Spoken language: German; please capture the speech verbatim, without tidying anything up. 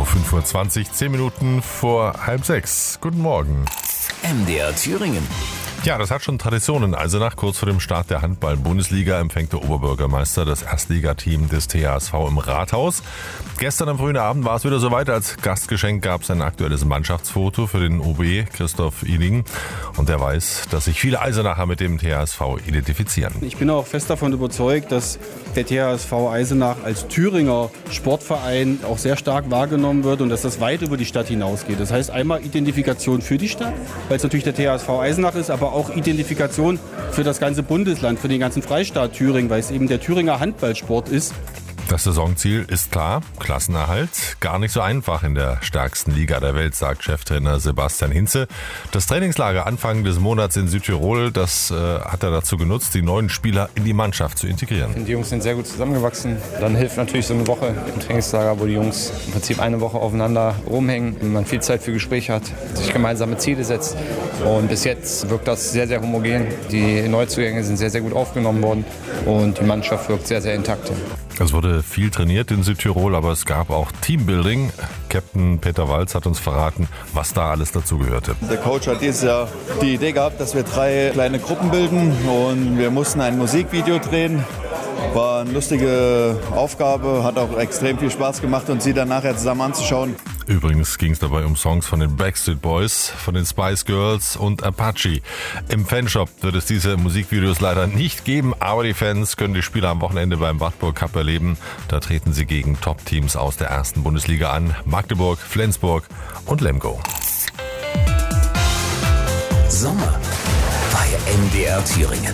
fünf Uhr zwanzig, zehn Minuten vor halb sechs. Guten Morgen. M D R Thüringen. Ja, das hat schon Traditionen. Eisenach, kurz vor dem Start der Handball-Bundesliga, empfängt der Oberbürgermeister das Erstligateam des T H S V im Rathaus. Gestern am frühen Abend war es wieder soweit. Als Gastgeschenk gab es ein aktuelles Mannschaftsfoto für den O B Christoph Iling. Und der weiß, dass sich viele Eisenacher mit dem T H S V identifizieren. Ich bin auch fest davon überzeugt, dass der T H S V Eisenach als Thüringer Sportverein auch sehr stark wahrgenommen wird und dass das weit über die Stadt hinausgeht. Das heißt einmal Identifikation für die Stadt, weil es natürlich der T H S V Eisenach ist, aber auch Identifikation für das ganze Bundesland, für den ganzen Freistaat Thüringen, weil es eben der Thüringer Handballsport ist. Das Saisonziel ist klar, Klassenerhalt. Gar nicht so einfach in der stärksten Liga der Welt, sagt Cheftrainer Sebastian Hinze. Das Trainingslager Anfang des Monats in Südtirol, das äh, hat er dazu genutzt, die neuen Spieler in die Mannschaft zu integrieren. Ich finde, die Jungs sind sehr gut zusammengewachsen. Dann hilft natürlich so eine Woche im Trainingslager, wo die Jungs im Prinzip eine Woche aufeinander rumhängen, man viel Zeit für Gespräche hat, sich gemeinsame Ziele setzt. Und bis jetzt wirkt das sehr, sehr homogen. Die Neuzugänge sind sehr, sehr gut aufgenommen worden und die Mannschaft wirkt sehr, sehr intakt. Es wurde viel trainiert in Südtirol, aber es gab auch Teambuilding. Captain Peter Walz hat uns verraten, was da alles dazugehörte. Der Coach hat dieses Jahr die Idee gehabt, dass wir drei kleine Gruppen bilden und wir mussten ein Musikvideo drehen. War eine lustige Aufgabe, hat auch extrem viel Spaß gemacht, uns sie dann nachher zusammen anzuschauen. Übrigens ging es dabei um Songs von den Backstreet Boys, von den Spice Girls und Apache. Im Fanshop wird es diese Musikvideos leider nicht geben, aber die Fans können die Spiele am Wochenende beim Wartburg Cup erleben. Da treten sie gegen Top-Teams aus der ersten Bundesliga an: Magdeburg, Flensburg und Lemgo. Sommer bei M D R Thüringen.